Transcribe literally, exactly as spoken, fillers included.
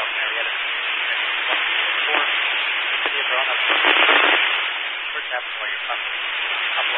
South Marietta. Or the city of Verona. First half while you're up.